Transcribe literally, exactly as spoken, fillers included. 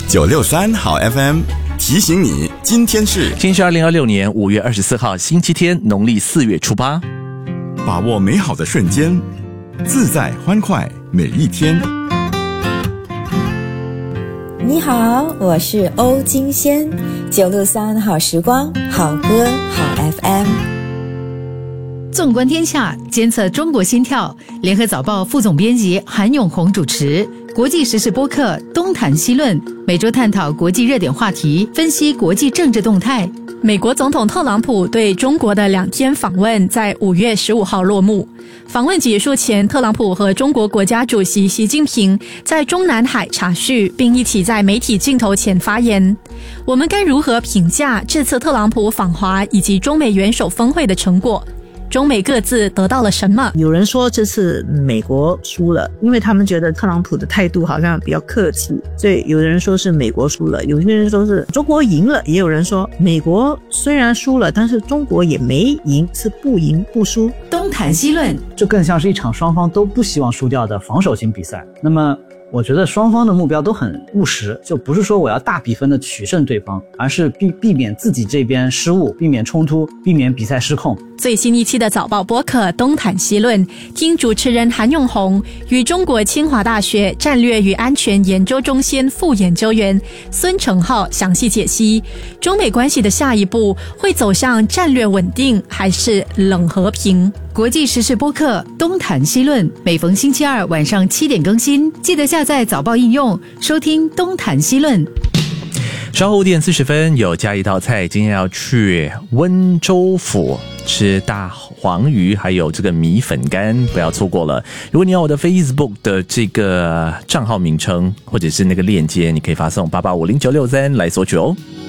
九六三好 F M 提醒你，今天是今天是二零二六年五月二十四号星期天，农历四月初八。 把握美好的瞬间，自在欢快每一天。 你好，我是欧金仙，九六三好时光，好歌好 F M。 纵观天下，监测中国心跳。联合早报副总编辑韩永红主持。国际时事播客东谈西论，每周探讨国际热点话题，分析国际政治动态。 美国总统特朗普对中国的两天访问在五月十五号落幕。访问结束前，特朗普和中国国家主席习近平在中南海茶叙，并一起在媒体镜头前发言。我们该如何评价这次特朗普访华以及中美元首峰会的成果？中美各自得到了什么？ 有人说这次美国输了，因为他们觉得特朗普的态度好像比较客气，所以有人说是美国输了，有些人说是中国赢了，也有人说美国虽然输了，但是中国也没赢，是不赢不输。 东谈西论， 这更像是一场双方都不希望输掉的防守型比赛。那么我觉得双方的目标都很务实，就不是说我要大比分的取胜对方，而是避避免自己这边失误，避免冲突，避免比赛失控。 最新一期的早报播客东谈西论，听主持人韩永红与中国清华大学战略与安全研究中心副研究员孙成浩详细解析中美关系的下一步会走向战略稳定还是冷和平。 国际时事播客东谈西论，每逢星期二晚上七点更新，记得下载早报应用收听东谈西论。 稍后五点四十分有加一道菜，今天要去温州府吃大黄鱼，还有这个米粉干，不要错过了。如果你有我的 Facebook 的这个账号名称或者是那个链接，你可以发送八八五零九六三来索取哦。